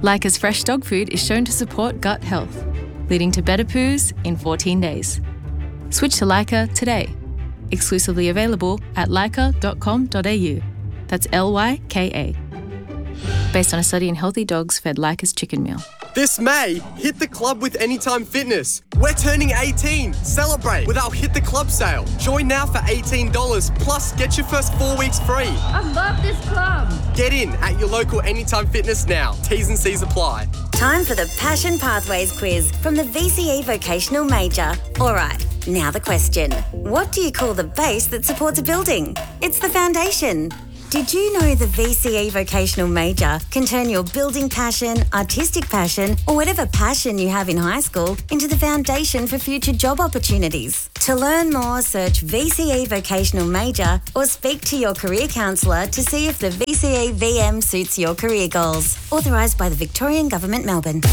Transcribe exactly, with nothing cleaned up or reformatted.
Leica's fresh dog food is shown to support gut health, leading to better poos in fourteen days. Switch to Leica today. Exclusively available at leica dot com dot a u. That's L Y K A. Based on a study in healthy dogs fed Leica's chicken meal. This May, hit the club with Anytime Fitness. We're turning eighteen. Celebrate with our Hit the Club sale. Join now for eighteen dollars, plus get your first four weeks free. I love this club. Get in at your local Anytime Fitness now. T's and C's apply. Time for the Passion Pathways quiz from the V C E Vocational Major. All right, now the question. What do you call the base that supports a building? It's the foundation. Did you know the V C E Vocational Major can turn your building passion, artistic passion, or whatever passion you have in high school into the foundation for future job opportunities? To learn more, search V C E Vocational Major or speak to your career counsellor to see if the V C E V M suits your career goals. Authorised by the Victorian Government, Melbourne.